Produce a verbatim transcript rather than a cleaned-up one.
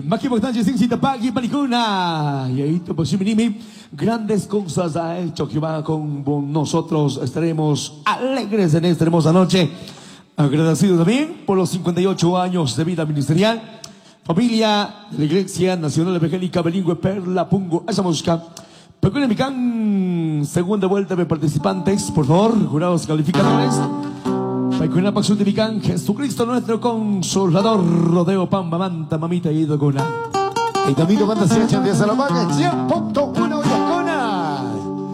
Más que importante, sin cita, pagui, palicuna. Y ahí, pues, grandes cosas ha hecho Jehová con nosotros. Estaremos alegres en esta hermosa noche. Agradecidos también por los cincuenta y ocho años de vida ministerial. Familia de la Iglesia Nacional Evangélica Bilingüe Perla Pungo. Esa música. Peculiar Micán, segunda vuelta de participantes, por favor, jurados calificadores. Peculiar Paxul de Micán, Jesucristo nuestro consolador, rodeo, pamba, manta, mamita y dogona. Y domingo, banda, se echan de Salamanca, cien punto uno.